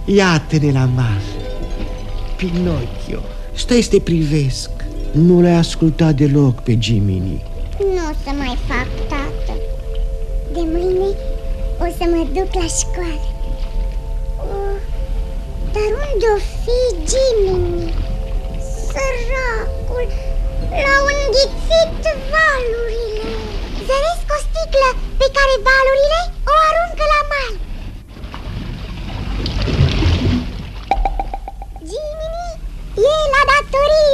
Iată-ne la masă. Pinocchio, stai să te privesc. Nu l-ai ascultat deloc pe Jiminy. Nu o să mai fac, tată. De mâine o să mă duc la școală. Dar unde-o fi Jiminy? Săracul, l-au înghițit valurile. Zăresc o sticlă pe care valurile o aruncă la mal. Jiminy e la datorie.